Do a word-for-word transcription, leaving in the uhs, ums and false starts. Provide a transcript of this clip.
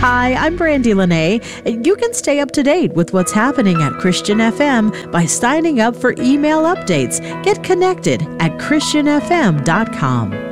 Hi, I'm Brandy Lene. You can stay up to date with what's happening at Christian F M by signing up for email updates. Get connected at christian f m dot com.